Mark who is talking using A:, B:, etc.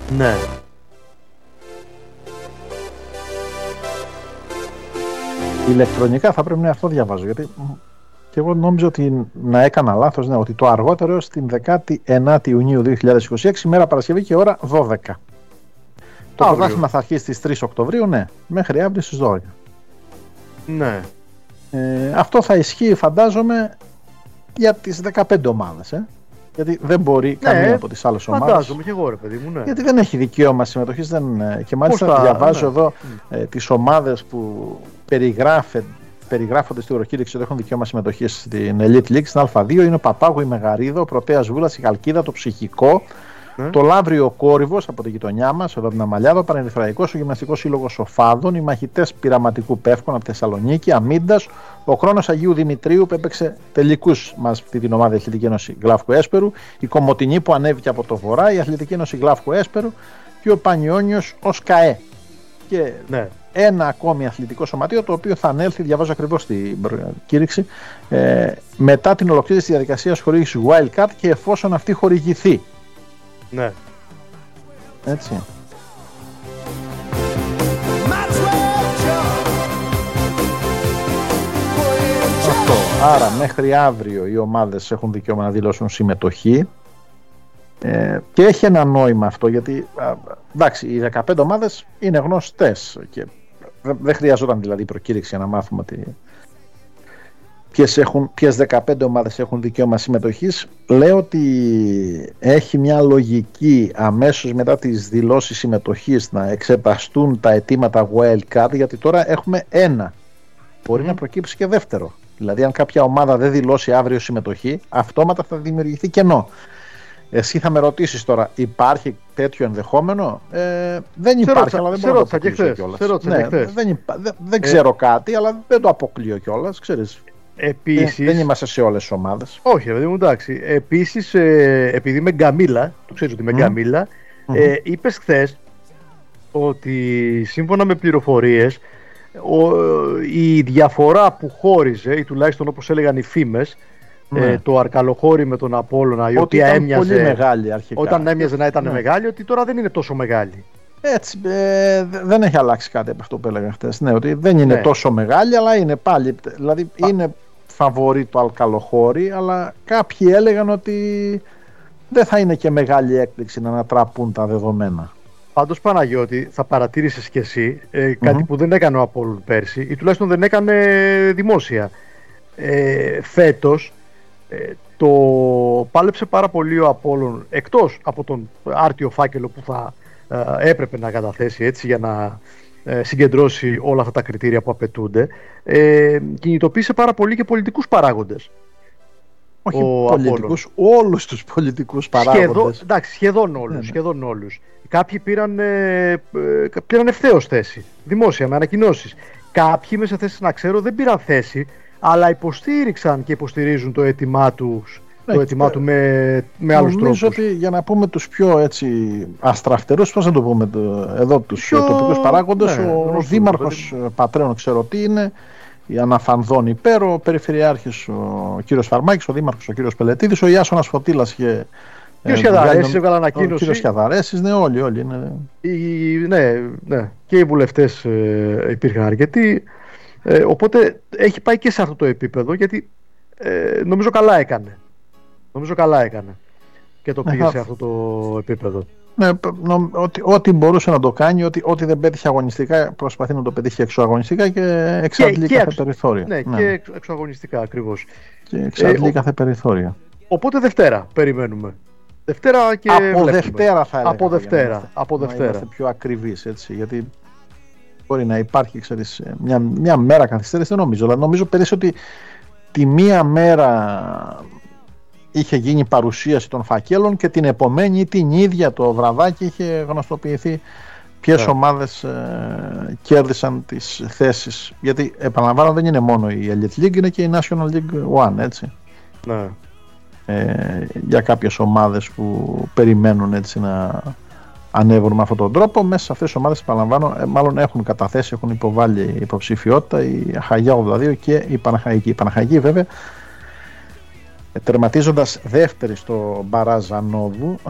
A: Ναι.
B: Ηλεκτρονικά θα πρέπει να αυτό διαβάζω, γιατί και εγώ νόμιζα ότι να έκανα λάθος, ναι, ότι το αργότερο έως την 19η Ιουνίου 2026, μέρα Παρασκευή και ώρα 12. Το πρωτάθλημα θα αρχίσει στις 3 Οκτωβρίου, ναι, μέχρι αύριο στις 12.
A: Ναι.
B: Αυτό θα ισχύει, φαντάζομαι, για τις 15 ομάδες, γιατί δεν μπορεί καμία από τις άλλες ομάδες.
A: Φαντάζομαι και εγώ, ρε παιδί μου, ναι.
B: Γιατί δεν έχει δικαίωμα συμμετοχής, και μάλιστα διαβάζω εδώ τις ομάδες που περιγράφονται στη προκήρυξη ότι έχουν δικαίωμα συμμετοχής στην Elite League. Στην Α2 είναι ο Παπάγου, η Μεγαρίδο, ο Πρωτέας Βούλας, η Χαλκίδα, το Ψυχικό, το Λαύριο Κόρυβος από τη γειτονιά μας, εδώ από την Αμαλιάδα, ο Πανερυθραϊκός, ο Γυμναστικός Σύλλογος Οφάδων, οι Μαχητές Πειραματικού Πεύκων από τη Θεσσαλονίκη, Αμίντας, ο Χρόνος Αγίου Δημητρίου που έπαιξε τελικούς με αυτή την ομάδα, η Αθλητική Ένωση Γλάφκου Έσπερου, η Κομοτηνή που ανέβηκε από το Βορρά, η Αθλητική Ένωση Γλάφκου Έσπερου και ο Πανιόνιος ως ΚΑΕ. Και ένα ακόμη αθλητικό σωματείο, το οποίο θα ανέλθει, διαβάζω ακριβώς την προκήρυξη, μετά την ολοκλήρωση της διαδικασίας χορήγησης Wildcard και εφόσον αυτή χορηγηθεί.
A: Ναι.
B: Έτσι. Αυτό. Άρα μέχρι αύριο οι ομάδες έχουν δικαίωμα να δηλώσουν συμμετοχή. Και έχει ένα νόημα αυτό, γιατί εντάξει, οι 15 ομάδες είναι γνωστές και δεν χρειαζόταν δηλαδή η προκήρυξη για να μάθουμε ότι ποιες 15 ομάδες έχουν δικαίωμα συμμετοχής. Λέω ότι έχει μια λογική αμέσως μετά τις δηλώσεις συμμετοχής να εξεταστούν τα αιτήματα wildcard, γιατί τώρα έχουμε ένα, μπορεί να προκύψει και δεύτερο. Δηλαδή αν κάποια ομάδα δεν δηλώσει αύριο συμμετοχή, αυτόματα θα δημιουργηθεί κενό. Εσύ θα με ρωτήσεις τώρα, υπάρχει τέτοιο ενδεχόμενο? Δεν υπάρχει, αλλά δεν μπορώ να το αποκλείω κιόλας. Δεν ξέρω κάτι, αλλά δεν το αποκλείω κιόλας, ξέρεις.
A: Επίσης,
B: δεν είμαστε σε όλες τις ομάδες.
A: Όχι, παιδί μου, εντάξει. Επίσης, επειδή είμαι γκαμίλα, το ξέρεις ότι είμαι γκαμίλα, είπες χθες ότι σύμφωνα με πληροφορίες η διαφορά που χώριζε, ή τουλάχιστον όπως έλεγαν οι φήμες, το Αρκαλοχώρι με τον Απόλλωνα, η οποία έμοιαζε
B: πολύ μεγάλη αρχικά.
A: Όταν έμοιαζε να ήταν μεγάλη, ότι τώρα δεν είναι τόσο μεγάλη.
B: Έτσι, δεν έχει αλλάξει κάτι από αυτό που έλεγα χθες. Ναι, ότι δεν είναι τόσο μεγάλη, αλλά είναι πάλι. Δηλαδή είναι φαβορί το Αρκαλοχώρι, αλλά κάποιοι έλεγαν ότι δεν θα είναι και μεγάλη έκπληξη να ανατραπούν τα δεδομένα.
A: Πάντως, Παναγιώτη, θα παρατήρησες κι εσύ κάτι που δεν έκανε ο Απόλλων πέρσι, ή τουλάχιστον δεν έκανε δημόσια. Φέτος το πάλεψε πάρα πολύ ο Απόλλων, εκτός από τον άρτιο φάκελο που θα έπρεπε να καταθέσει έτσι για να συγκεντρώσει όλα αυτά τα κριτήρια που απαιτούνται, κινητοποίησε πάρα πολύ και πολιτικούς παράγοντες.
B: Όχι πολιτικούς, όλους τους πολιτικούς παράγοντες.
A: Σχεδόν όλους. Κάποιοι πήραν ευθέως θέση, δημόσια, με ανακοινώσεις. Κάποιοι, μέσα σε θέσεις να ξέρω, δεν πήραν θέση, αλλά υποστήριξαν και υποστηρίζουν το αίτημά τους. Το αίτημά του με άλλους τρόπους.
B: Νομίζω ότι για να πούμε τους πιο έτσι αστραφτερούς, πώς να το πούμε εδώ, τους τοπικούς παράγοντες, ο δήμαρχος Πατρέων ξέρω τι είναι, η Αναφανδών Υπέρο, ο περιφερειάρχης ο κύριος Φαρμάκης, ο δήμαρχος ο κύριος Πελετίδης, ο Ιάσονας Φωτήλας και
A: ο κύριος
B: Σιαδαρέσης, ναι, όλοι είναι.
A: Ναι, και οι βουλευτές υπήρχαν αρκετοί. Οπότε έχει πάει και σε αυτό το επίπεδο, γιατί νομίζω καλά έκανε και το πήγε σε αυτό το επίπεδο.
B: Ναι, ό,τι μπορούσε να το κάνει, ό,τι δεν πέτυχε αγωνιστικά προσπαθεί να το πετύχει εξωαγωνιστικά και εξαντλεί κάθε περιθώριο.
A: Ναι, και εξωαγωνιστικά ακριβώς.
B: Και εξαντλεί κάθε περιθώριο.
A: Οπότε Δευτέρα περιμένουμε. Δευτέρα και
B: Δευτέρα θα έλεγα.
A: Από Δευτέρα.
B: Είμαστε πιο ακριβείς, έτσι, γιατί μπορεί να υπάρχει, ξέρεις, μια μέρα καθυστέρηση, δεν νομίζω. Αλλά νομίζω πέρυσι ότι τη μία μέρα είχε γίνει παρουσίαση των φακέλων και την επομένη ή την ίδια το βραδάκι είχε γνωστοποιηθεί ποιες ομάδες κέρδισαν τις θέσεις. Γιατί επαναλαμβάνω, δεν είναι μόνο η Elite League, είναι και η National League One, έτσι.
A: Ναι.
B: Για κάποιες ομάδες που περιμένουν έτσι να ανέβουν με αυτόν τον τρόπο. Μέσα σε αυτές τις ομάδες, επαναλαμβάνω, μάλλον έχουν καταθέσει, έχουν υποβάλει υποψηφιότητα η Αχαγιά 82 και η Παναχαϊκή. Η Παναχαϊκή βέβαια τερματίζοντας δεύτερη στο μπαράζ Ανόδου,